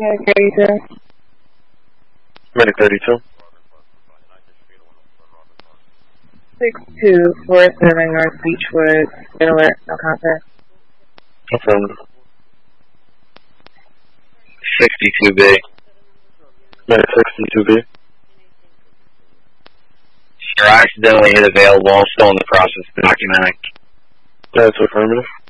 Medic 32. Medic 32. 6247 North Beechwood. Been alert, no contact. Affirmative. 62B. Medic 62B. Sure, I accidentally hit available. I'm still in the process of documenting. That's affirmative.